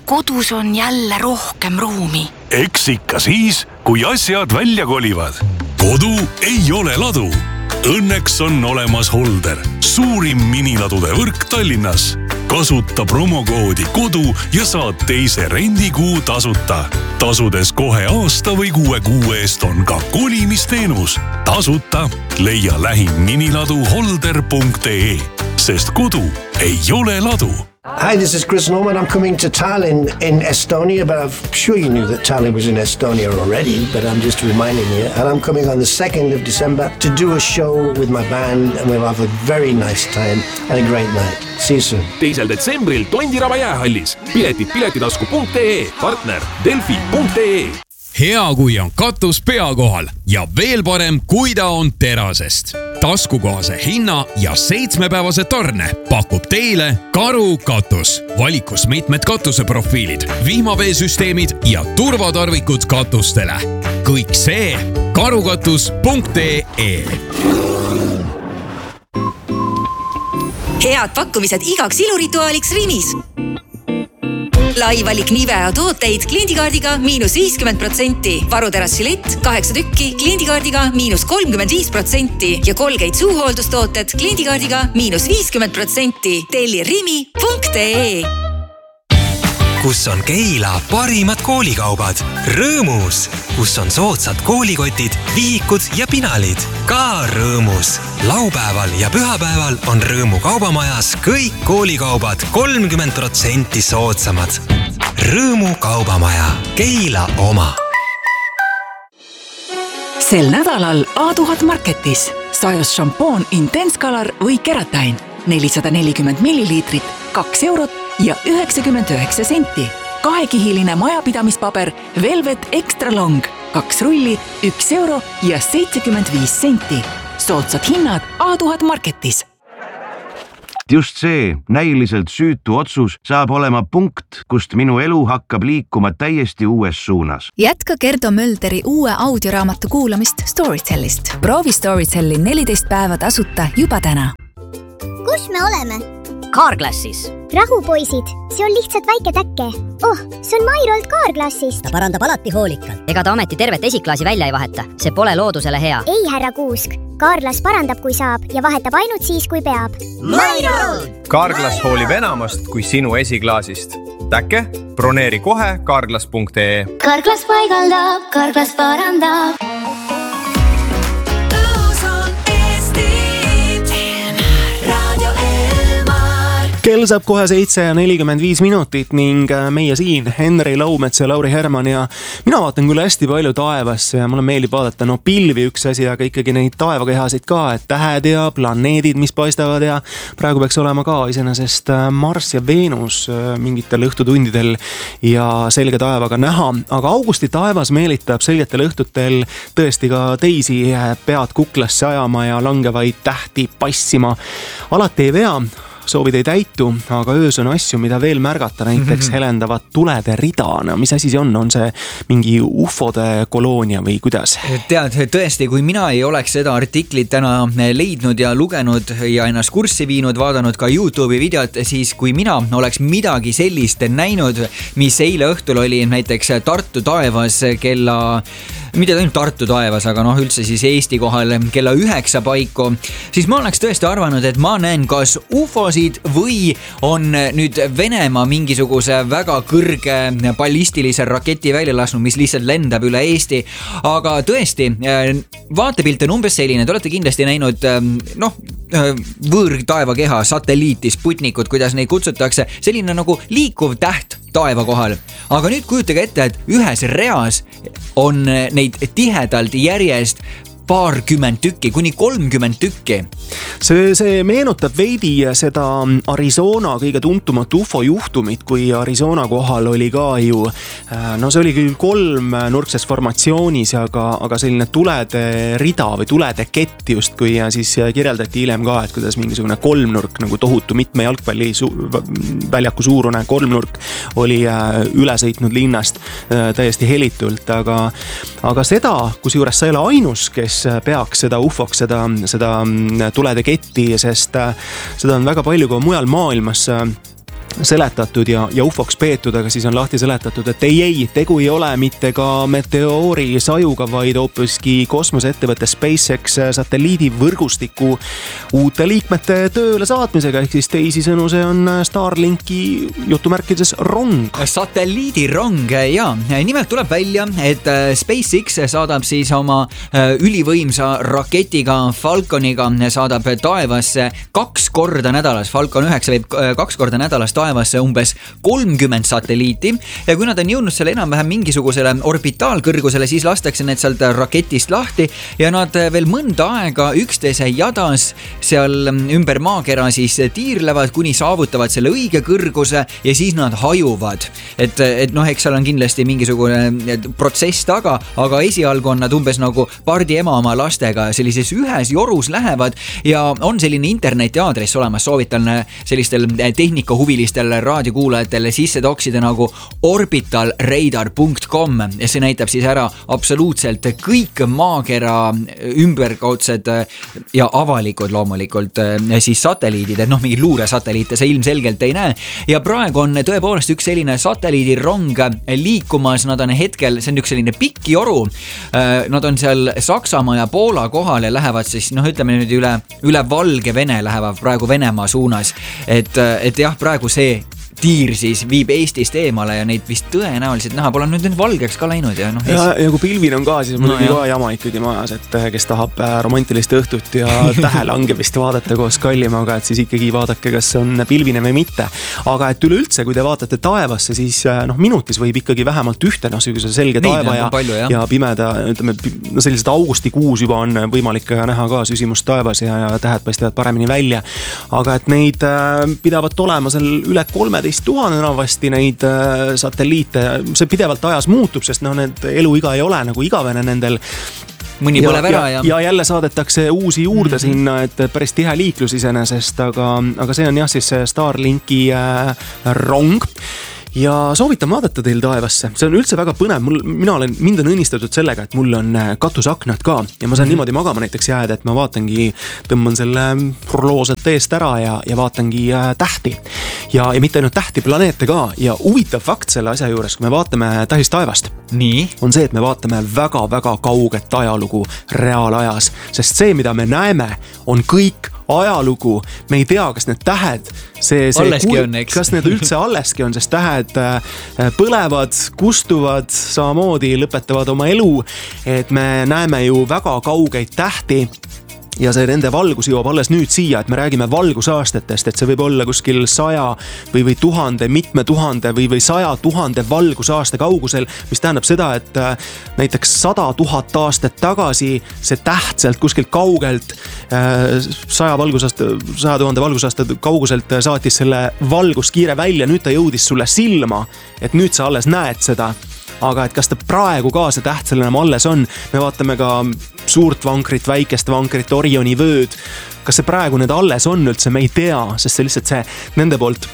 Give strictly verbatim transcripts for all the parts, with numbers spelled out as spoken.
kodus on jälle rohkem ruumi. Eks ikka siis, kui asjad välja kolivad. Kodu ei ole ladu. Õnneks on olemas Holder, suurim miniladude võrk Tallinnas. Kasuta promokoodi kodu ja saad teise rendikuu tasuta. Tasudes kohe aasta või kuue kuu eest on ka kolimisteenus. Tasuta leia lähim miniladu holder punkt ee, sest kodu ei ole ladu. Hi, this is Chris Norman. I'm coming to Tallinn in Estonia, but I'm sure you knew that Tallinn was in Estonia already, but I'm just reminding you. And I'm coming on the second of December to do a show with my band, and we'll have a very nice time and a great night. See you soon. teisel detsembril Tondiraba jäähallis. Piletid piletitasku punkt ee, partner Delfi punkt ee. Hea, kui on katus pea kohal ja veel parem, kui ta on terasest. Taskukohase hinna ja seitsmepäevase tarne pakub teile Karu katus. Valikus mitmed katuseprofiilid, vihmaveesüsteemid ja turvatarvikud katustele. Kõik see karukatus punkt ee. Head pakkumised igaks ilurituaaliks Rimis. Lai valik Nivea tooteid kliendikaardiga miinus viiskümmend protsenti. Varuterassilett kaheksa tükki kliendikaardiga miinus kolmkümmend viis protsenti ja Colgate suuhooldustooted kliendikaardiga miinus viiskümmend protsenti. Telli rimi punkt ee. Kus on Keila parimad koolikaubad? Rõõmus, kus on soodsad koolikotid, vihikud ja pinalid. Ka Rõõmus. Laupäeval ja pühapäeval on Rõõmu kaubamajas kõik koolikaubad kolmkümmend protsenti soodsamad. Rõõmu kaubamaja. Keila oma. Sel nädalal A tuhat Marketis. Sajos šampoon Intense Color või Keratin. nelisada nelikümmend milliliitrit, kaks eurot ja üheksakümmend üheksa senti. Kahekihiline majapidamispaber Velvet Extra Long, kaks rulli, üks euro ja seitsekümmend viis senti. Soodsad hinnad A tuhat Marketis. Just see näiliselt süütu otsus saab olema punkt, kust minu elu hakkab liikuma täiesti uues suunas. Jätka Gerdo Mölderi uue audioraamatu kuulamist Storytellist. Proovi Storytelli neliteist päeva tasuta juba täna. Kus me oleme? Carglassis. Rahu, poisid. See on lihtsalt väike täkke. Oh, see on Mairolt Carglassist. Ta parandab alati hoolikalt. Ega ta ometi tervet esiklaasi välja ei vaheta. See pole loodusele hea. Ei, härra Kuusk. Carglass parandab, kui saab ja vahetab ainult siis, kui peab. Mairolt! Carglass hoolib enamast kui sinu esiklaasist. Täkke? Broneeri kohe carglass punkt ee. Carglass paigaldab, Carglass parandab. Kell saab kohe seitse ja nelikümmend viis minutit ning meie siin, Henri Laumets ja Lauri Herman ja mina vaatan küll hästi palju taevasse ja mulle meeldib vaadata, no pilvi üks asi, aga ikkagi neid taevakehasid ka, et tähed ja planeedid, mis paistavad ja praegu peaks olema ka iseenesest Mars ja Venus mingitel õhtutundidel ja selge taevaga näha, aga augusti taevas meelitab selgetel õhtutel tõesti ka teisi pead kuklasse ajama ja langevaid tähti passima. Alati ei vea, soovid ei täitu, aga öös on asju, mida veel märgata, näiteks mm-hmm. helendavad tulede ridana. Mis asi see on? On see mingi ufode koloonia või kuidas? Tead, tõesti, kui mina ei oleks seda artiklit täna leidnud ja lugenud ja ennast kurssi viinud, vaadanud ka YouTube'i videot, siis kui mina oleks midagi sellist näinud, mis eile õhtul oli näiteks Tartu taevas kella mitte ainult Tartu taevas, aga noh, üldse siis Eesti kohal kella üheksa paiku, siis ma oleks tõesti arvanud, et ma näen kas ufosid või on nüüd Venemaa mingisuguse väga kõrge ballistilise raketi välja lasknud, mis lihtsalt lendab üle Eesti. Aga tõesti, vaatepilt on umbes selline, te olete kindlasti näinud noh, võõr taevakeha, satelliiti, Sputnikut, kuidas neid kutsutakse, selline nagu liikuv täht taeva kohal. Aga nüüd kujutage ette, et ühes reas on neid tihedalt järjest paarkümmend tükki, kuni kolmkümmend tükki. See, see meenutab veidi seda Arizona kõige tuntumat ufo juhtumit, kui Arizona kohal oli ka ju, no see oli küll kolm nurkses formatsioonis, aga, aga selline tulede rida või tulede kett just, kui ja siis kirjeldati hiljem ka, et kuidas mingisugune kolmnurk, nagu tohutu mitme jalgpalli su- väljaku suurune kolmnurk oli üle sõitnud linnast täiesti helitult, aga, aga seda, kus juures sa ei ole ainus, kes peaks seda ufoks, seda, seda tulede ketti, sest seda on väga palju ka mujal maailmas seletatud ja, ja ufoks peetud, aga siis on lahti seletatud, et ei, ei, tegu ei ole mitte ka meteoori sajuga, vaid hoopiski kosmoseettevõtte SpaceX satelliidi võrgustiku uute liikmete tööle saatmisega, ehk siis teisisõnu see on Starlinki jutumärkides rong. Satelliidirong, jaa. Nimelt tuleb välja, et SpaceX saadab siis oma ülivõimsa raketiga Falconiga saadab taevasse kaks korda nädalas. Falcon üheksa võib kaks korda nädalas taevasse umbes kolmkümmend satelliiti ja kui nad on jõudnud selle enam-vähem mingisugusele orbitaalkõrgusele, siis lastakse need sealt raketist lahti ja nad veel mõnda aega üksteise jadas seal ümber maakera siis tiirlevad, kuni saavutavad selle õige kõrguse ja siis nad hajuvad. Et, et noh, eks seal on kindlasti mingisugune protsess taga, aga esialgu on nad umbes nagu pardi ema oma lastega sellises ühes jorus lähevad ja on selline interneti aadress olemas, soovitan sellistel tehnikahuvilistel raadiokuulajatel sisse toksida nagu orbital radar punkt com ja see näitab siis ära absoluutselt kõik maakera ümberkaudsed ja avalikud loomulikult siis satelliidid, et noh, mingid luuresatelliite see ilmselgelt ei näe ja praegu on tõepoolest üks selline satelliidirong liikumas, nad on hetkel, see on üks selline pikk joru, nad on seal Saksamaa ja Poola kohal ja lähevad siis noh, ütleme nüüd üle, üle Valgevene lähevad praegu Venemaa suunas, et, et jah, praegu see tiir siis viib Eestist eemale ja neid vist tõenäoliselt näha, pole nüüd valgeks ka läinud ja noh. Ja, ja kui pilvin on ka, siis mul no, on ka jama ikkagi majas, et kes tahab romantilist õhtut ja tähelangevist vaadata koos kallimaga, et siis ikkagi vaadake, kas on pilvine või mitte. Aga et üleüldse, kui te vaatate taevasse, siis noh, minutis võib ikkagi vähemalt ühte, noh, selline selge taeva ja, palju, ja pimeda, ütleme, no sellised augustikuus juba on võimalik näha ka süsimust taevas ja, ja tähed paistavad paremini välja. Aga et neid pidavat olema seal üle kolme tuhane enavasti neid äh, satelliite, see pidevalt ajas muutub, sest noh, need eluiga ei ole nagu igavene nendel. Mõni ja, pole ära ja, ja... ja jälle saadetakse uusi juurde mm-hmm. sinna, et päris tihe liiklus iseenesest, aga, aga see on jah siis Starlinki äh, rong. Ja soovitan vaadata teil taevasse, see on üldse väga põnev, mul, mina olen, mind on õnnistatud sellega, et mul on katusaknad ka ja ma saan mm-hmm. niimoodi magama näiteks jääda, et ma vaatangi, tõmban selle horlooset eest ära ja, ja vaatangi tähti ja, ja mitte ainult tähti, planeete ka ja huvitav fakt selle asja juures, kui me vaatame tähistaevast, nii on see, et me vaatame väga-väga kauget ajalugu reaalajas, sest see, mida me näeme, on kõik ajalugu, me ei tea, kas need tähed see, see alleski kui, on, eks? Kas need üldse alleski on, sest tähed põlevad, kustuvad, samamoodi lõpetavad oma elu, et me näeme ju väga kaugeid tähti ja see nende valgus jõuab alles nüüd siia, et me räägime valgusaastatest, et see võib olla kuskil saja või, või tuhande, mitme tuhande või, või saja tuhande valgusaasta kaugusel, mis tähendab seda, et näiteks sada tuhat aastat tagasi see täht sealt kuskilt kaugelt saja valgusaasta, saja tuhande valgusaasta kauguselt saatis selle valguskiire välja, nüüd ta jõudis sulle silma, et nüüd sa alles näed seda. Aga et kas ta praegu ka see täht seal enam alles on, me vaatame ka suurt vankrit, väikest vankrit, Orioni vööd, kas see praegu need alles on üldse, me ei tea, sest see lihtsalt see nende poolt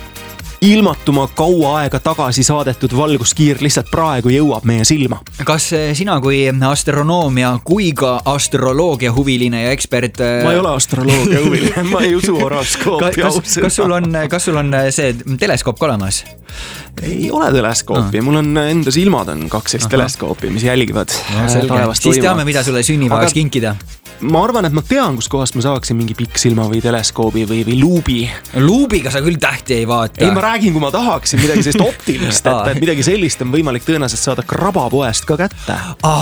ilmatuma kaua aega tagasi saadetud valguskiir lihtsalt praegu jõuab meie silma. Kas sina kui astronoomia kui ka astroloogia huviline ja ekspert... Ma ei ole astroloogia huviline, ma ei usu horoskoopi. Kas, kas, kas, sul on, kas sul on see teleskoop olemas? Ei ole teleskoopi, no. Mul on enda silmad on kaks sellist teleskoopi, mis jälgivad no, taevast toimuvat. Siis teame, mida sulle sünnipäevaks kinkida. Ma arvan, et ma tean, kus kohast ma saaksin mingi pikksilma või teleskoobi või, või luubi. Luubiga sa küll tähti ei vaata. Ei, ma räägin, kui ma tahaksin midagi sellist optimist, et, et midagi sellist on võimalik tõenäoliselt saada krabapoest ka kätte.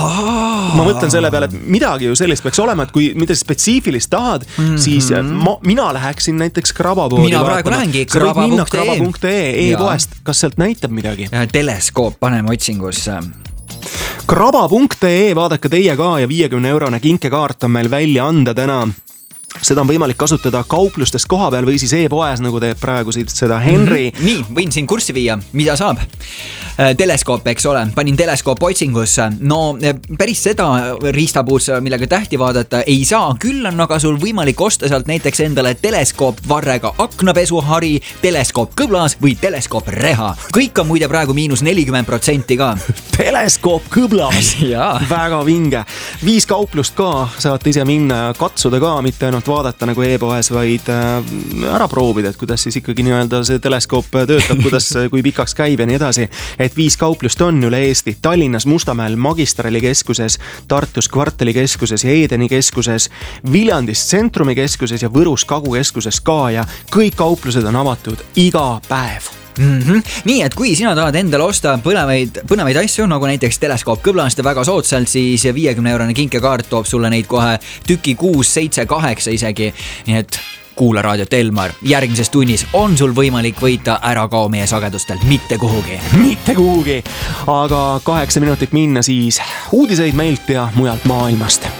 Ma mõtlen selle peale, et midagi ju sellist peaks olema, et kui midagi spetsiifilist tahad, mm-hmm. siis ma, mina läheksin näiteks krabapoodi. Mina praegu lähengi kraba punkt ee e-poest. Kas sealt näitab midagi? Teleskoop, paneme otsingusse. kraba punkt ee, vaadake teie ka ja viiekümne eurone kinkekaart on meil välja anda täna. Seda on võimalik kasutada kauplustest koha peal või siis e-poes, nagu teeb praegu seda Henry. Mm-hmm. Nii, võin siin kurssi viia, mida saab. teleskoop, eks ole, panin teleskoop otsingusse. No päris seda riistapuus, millega tähti vaadata ei saa, küll on aga sul võimalik osta sealt näiteks endale teleskoop varrega aknapesuhari, teleskoop kõblas või teleskoop reha. Kõik on muide praegu miinus nelikümmend protsenti ka. Teleskoop kõblas. Väga vinge. Viis kauplust ka, saate ise minna ja katsuda ka, mitte ainult vaadata nagu e-poes, vaid ära proovida, et kuidas siis ikkagi nii-öelda see teleskoop töötab, kuidas, kui pikaks käib ja nii edasi. Et viis kauplust on üle Eesti, Tallinnas Mustamäel Magistrali keskuses, Tartus Kvartali keskuses ja Edeni keskuses, Viljandis Tsentrumi keskuses ja Võrus Kagu keskuses ka ja kõik kauplused on avatud iga päev. Mm-hmm. Nii, et kui sina tahad endale osta põnevaid, põnevaid asju, nagu näiteks teleskoop kõblast väga soodsalt, siis viiekümne eurone kinkekaart toob sulle neid kohe tüki kuus, seitse, kaheksa isegi. Nii et kuula raadiot Elmar. Järgmises tunnis on sul võimalik võita ära kao meie sagedustel, mitte kuhugi. Mitte kuhugi, aga kaheksa minutit minna siis uudiseid meilt ja mujalt maailmast.